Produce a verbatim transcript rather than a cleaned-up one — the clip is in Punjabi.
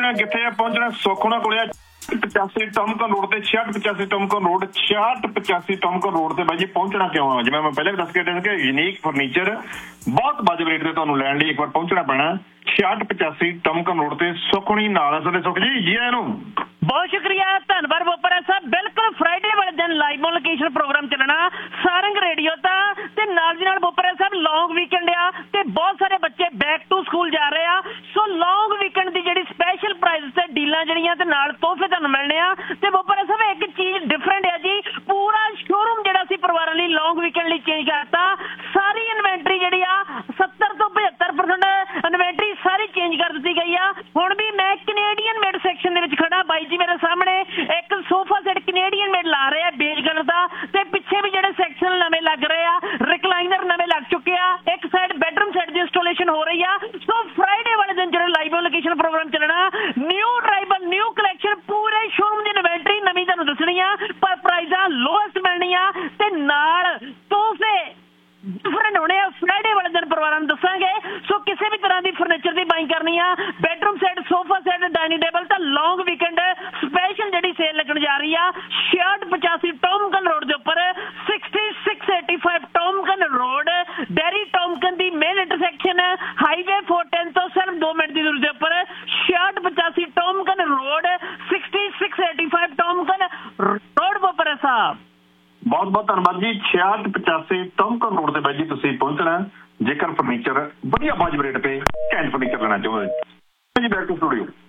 ਪਹੁੰਚਣਾ ਕਿੱਥੇ ਆ? ਪਹੁੰਚਣਾ ਸੁੱਖ ਉਹਨਾਂ ਕੋਲ ਆ ਪਚਾਸੀ ਟਮਕਨ ਰੋਡ ਤੇ ਛਿਆਹਠ ਪਚਾਸੀ ਟਮਕਨ ਰੋਡ ਛਿਆਹਠ ਪਚਾਸੀ ਟਮਕਨ ਰੋਡ ਤੇ ਬਾਈ ਜੀ ਪਹੁੰਚਣਾ ਕਿਉਂ ਆ? ਜਿਵੇਂ ਮੈਂ ਪਹਿਲਾਂ ਵੀ ਦੱਸ ਕੇ ਹਟਿਆ ਕਿ ਯੂਨੀਕ ਫਰਨੀਚਰ ਬਹੁਤ ਵਾਜਬ ਰੇਟ ਤੇ ਤੁਹਾਨੂੰ ਲੈਣ ਲਈ ਇੱਕ ਵਾਰ ਪਹੁੰਚਣਾ ਪੈਣਾ ਛਿਆਹਠ ਪਚਾਸੀ ਟਮਕਨ ਰੋਡ ਤੇ ਸੁੱਖ ਹੋਣੀ ਨਾਲ ਆ ਸਾਡੇ। ਸੁੱਖ ਜੀ ਜੀ ਆਇਆਂ ਨੂੰ। ਬਹੁਤ ਸ਼ੁਕਰੀਆ, ਧੰਨਵਾਦ ਬੋਪਰਾ ਸਾਹਿਬ। ਬਿਲਕੁਲ ਫਰਾਈਡੇ ਵਾਲੇ ਦਿਨ ਲਾਈਵ ਔਨ ਲੋਕੇਸ਼ਨ ਪ੍ਰੋਗਰਾਮ ਚੱਲਣਾ ਸਾਰੰਗ ਰੇਡੀਓ ਤਾਂ, ਤੇ ਨਾਲ ਦੀ ਨਾਲ ਬੋਪਰਾ ਸਾਹਿਬ ਲੌਂਗ ਵੀਕਐਂਡ ਆ ਤੇ ਬਹੁਤ ਸਾਰੇ ਬੱਚੇ ਬੈਕ ਟੂ ਸਕੂਲ ਜਾ ਰਹੇ ਆ। ਸੋ ਲੌਂਗ ਵੀਕਐਂਡ ਦੀ ਜਿਹੜੀ ਸਪੈਸ਼ਲ ਪ੍ਰਾਈਜ਼ ਤੇ ਡੀਲਾਂ ਜਿਹੜੀਆਂ ਤੇ ਨਾਲ ਤੋਹਫੇ ਤੁਹਾਨੂੰ ਮਿਲਣੇ ਆ। ਤੇ ਬੋਪਰਾ ਸਾਹਿਬ ਇੱਕ ਚੀਜ਼ ਡਿਫਰੈਂਟ ਹੈ ਜੀ, ਪੂਰਾ ਸ਼ੋਰੂਮ ਜਿਹੜਾ ਸੀ ਪਰਿਵਾਰਾਂ ਲਈ ਲੌਂਗ ਵੀਕਐਂਡ ਲਈ ਚੇਂਜ ਕਰਤਾ। ਸਾਰੀ ਇਨਵੈਂਟਰੀ ਜਿਹੜੀ ਆ ਸੱਤਰ ਤੋਂ ਪਝੱਤਰ ਪਰਸੈਂਟ ਇਨਵੈਂਟਰੀ ਸਾਰੀ ਚੇਂਜ ਕਰ ਦਿੱਤੀ ਗਈ ਆ। ਹੁਣ ਵੀ ਮੈਂ ਕੈਨੇਡੀਅਨ ਮੇਡ ਸੈਕਸ਼ਨ ਦੇ ਵਿੱਚ ਖੜਾ, ਬਾਈ ਜੀ ਮੇਰੇ ਸਾਹਮਣੇ ਇੱਕ ਸੋਫਾ ਸੈਟ ਕੈਨੇਡੀਅਨ ਮੇਡ ਲਾ ਰਹੇ ਆ ਬੇਜ ਕਲਰ ਦਾ, ਤੇ ਪਿੱਛੇ ਵੀ ਜਿਹੜੇ ਸੈਕਸ਼ਨ ਨਵੇਂ ਲੱਗ ਰਹੇ ਆ, ਰਿਕਲਾਈਨਰ ਨਵੇਂ ਲੱਗ ਚੁੱਕੇ ਆ। ਇੱਕ ਸਾਈਡ ਬੈਡਰੂਮ ਸੈਟ ਦੀ ਇੰਸਟਾਲੇਸ਼ਨ ਹੋ ਰਹੀ ਆ। ਸੋ ਫਰਾਈਡੇ ਵਾਲੇ ਦਿਨ ਜਿਹੜੇ ਲਾਈਵ ਔਨ ਲੋਕੇਸ਼ਨ ਪ੍ਰੋਗਰਾਮ ਚੱਲਣਾ, ਨਿਊ ਟਰਾਈਬਲ ਨਿਊ ਕਲੈਕਸ਼ਨ ਪੂਰੇ ਸ਼ੋਰੂਮ ਦੀ ਇਨਵੈਂਟਰੀ ਨਵੀਂ ਤੁਹਾਨੂੰ ਦੱਸਣੀ ਆ, ਪਰ ਪ੍ਰਾਈਜ਼ਾਂ ਲੋਐਸਟ ਮਿਲਣੀਆਂ ਤੇ ਨਾਲ ਤੋਹਫੇ ਡਿਫਰੈਂਟ ਹੋਣੇ ਆ। ਫਰਾਈਡੇ ਵਾਲੇ ਦਿਨ ਪਰਿਵਾਰਾਂ ਨੂੰ ਦੱਸਾਂਗੇ। ਸੋ ਕਿਸੇ ਵੀ ਤਰ੍ਹਾਂ ਦੀ ਫਰਨੀਚਰ ਦੀ ਬਾਈਂਗ ਕਰਨੀ ਆ, bedroom set sofa set dining table ਤਾਂ ਲੌਂਗ ਵੀਕਐਂਡ ਸਪੈਸ਼ਲ ਜਿਹੜੀ ਸੇਲ ਲੱਗਣ ਜਾ ਰਹੀ ਆ ਛਿਆਹਠ ਪਚਾਸੀ ਟੋਮਕਨ ਰੋਡ ਦੇ ਉੱਪਰ ਛਿਆਸੀ ਛੇ ਸੌ ਪਚਾਸੀ ਟੋਮਕਨ ਰੋਡ ਡੈਰੀ ਟੋਮਕਨ ਦੀ ਮੇਨ ਇੰਟਰਸੈਕਸ਼ਨ ਹਾਈਵੇ ਚਾਰ ਸੌ ਦਸ ਤੋਂ ਸਿਰਫ ਦੋ ਮਿੰਟ ਦੀ ਦੂਰੀ ਦੇ ਉੱਪਰ ਛਿਆਹਠ ਪਚਾਸੀ ਟੋਮਕਨ ਰੋਡ ਛਿਆਸੀ ਛੇ ਸੌ ਪਚਾਸੀ ਟੋਮਕਨ ਰੋਡ ਬੋਪਰਾ ਸਾਹਿਬ। ਬਹੁਤ ਬਹੁਤ ਧੰਨਵਾਦ ਜੀ। ਛਿਆਹਠ ਪਚਾਸੀ ਟਮਕਨ ਰੋਡ ਤੇ ਬਾਈ ਜੀ ਤੁਸੀਂ ਪਹੁੰਚਣਾ ਜੇਕਰ ਫਰਨੀਚਰ ਵਧੀਆ ਵਾਜਬ ਰੇਟ ਤੇ ਘੈਂਟ ਫਰਨੀਚਰ ਲੈਣਾ ਚਾਹੁੰਦੇ ਜੀ। Back to studio.